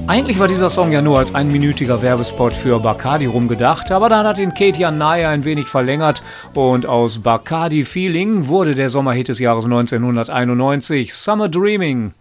Eigentlich war dieser Song ja nur als einminütiger Werbespot für Bacardi rumgedacht, aber dann hat ihn Katie Anaya ein wenig verlängert und aus Bacardi Feeling wurde der Sommerhit des Jahres 1991, Summer Dreaming.